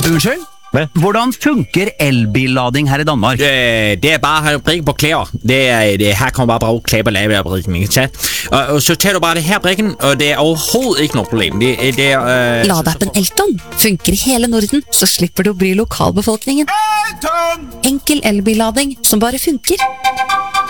Unnskyld? Hvad? Hvordan funker elbillading her i Danmark? Det bare at have brikken på klæder. Her kommer bare klæder på lave brikken, ikke sant? Og så tager du bare det her brikken, og det overhovedet ikke noe problem. Ladeappen Elton funker i hele Norden, så slipper du å bry lokalbefolkningen. Enkel elbillading som bare funker.